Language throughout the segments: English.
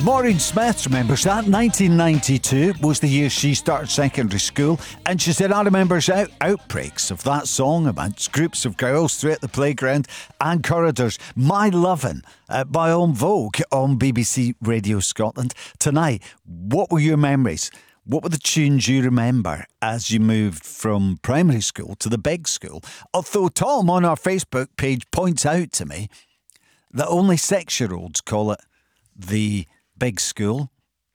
Maureen Smith remembers that. 1992 was the year she started secondary school, and she said, I remember outbreaks of that song amongst groups of girls throughout the playground and corridors. My Lovin' by En Vogue on BBC Radio Scotland. Tonight, what were your memories? What were the tunes you remember as you moved from primary school to the big school? Although Tom on our Facebook page points out to me that only 6-year-olds call it the big school.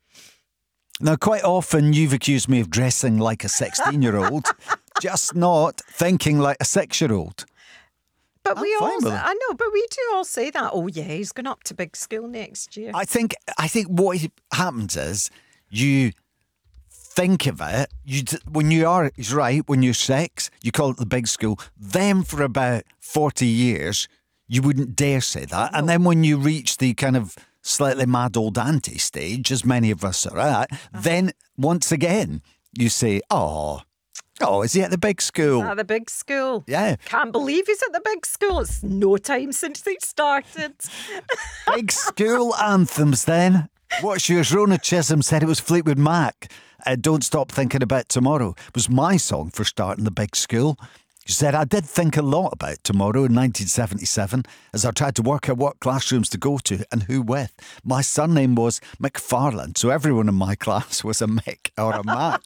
Now, quite often you've accused me of dressing like a 16-year-old, just not thinking like a 6-year-old. But I know, but we do all say that. Oh yeah, he's going up to big school next year. I think what happens is you think of it. When you're 6, you call it the big school. Then for about 40 years, you wouldn't dare say that. And then when you reach the kind of slightly mad old auntie stage, as many of us are at, then once again you say, oh, is he at the big school? At the big school. Yeah. Can't believe he's at the big school. It's no time since they started. Big school anthems then. What's yours? Rona Chisholm said it was Fleetwood Mac. Don't Stop Thinking About Tomorrow was my song for starting the big school. She said, I did think a lot about tomorrow in 1977 as I tried to work out what classrooms to go to and who with. My surname was McFarlane, so everyone in my class was a Mick or a Mac.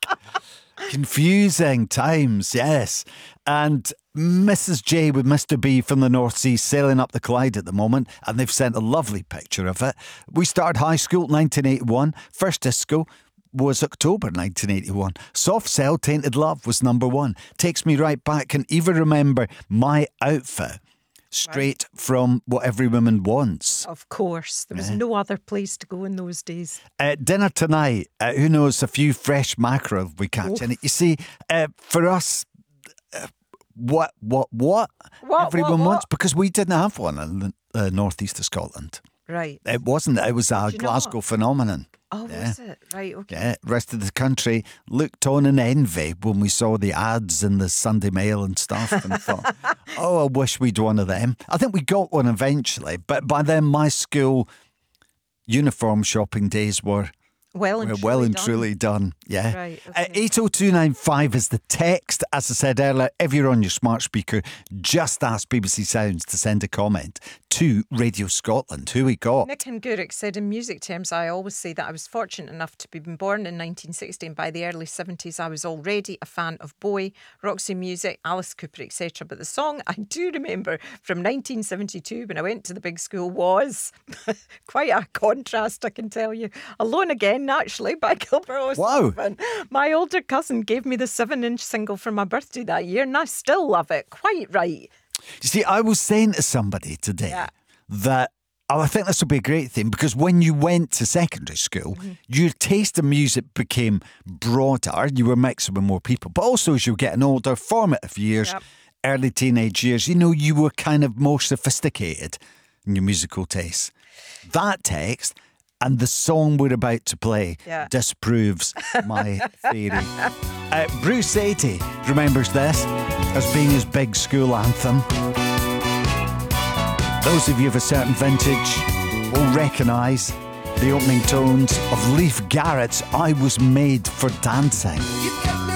Confusing times, yes. And Mrs. J with Mr. B from the North Sea sailing up the Clyde at the moment, and they've sent a lovely picture of it. We started high school 1981, first disco was October 1981. Soft Cell, Tainted Love was number 1. Takes me right back. Can even remember my outfit straight from What Every Woman Wants. Of course. There was no other place to go in those days. Dinner tonight. Who knows, a few fresh mackerel we catch in it. You see, for us, what everyone wants, because we didn't have one in the northeast of Scotland. Right. It wasn't. It was a Glasgow phenomenon. Oh, was it? Right, okay. Yeah, rest of the country looked on in envy when we saw the ads in the Sunday Mail and stuff and thought, I wish we'd one of them. I think we got one eventually, but by then my school uniform shopping days were well and truly done. Yeah. Right, okay. 80295 is the text. As I said earlier, if you're on your smart speaker, just ask BBC Sounds to send a comment to Radio Scotland. Who we got? Nick and Gurek said, in music terms, I always say that I was fortunate enough to be born in 1960, and by the early 70s I was already a fan of Bowie, Roxy Music, Alice Cooper, etc. But the song I do remember from 1972 when I went to the big school was quite a contrast, I can tell you. Alone Again, actually, by Gilbert O'Sullivan. Wow. My older cousin gave me the 7-inch single for my birthday that year, and I still love it. Quite right. You see, I was saying to somebody today that I think this would be a great thing, because when you went to secondary school, your taste in music became broader. You were mixing with more people. But also as you were getting older, formative years, early teenage years, you were kind of more sophisticated in your musical tastes. That text and the song we're about to play disproves my theory. Bruce 80 remembers this as being his big school anthem. Those of you of a certain vintage will recognise the opening tones of Leif Garrett's I Was Made for Dancing.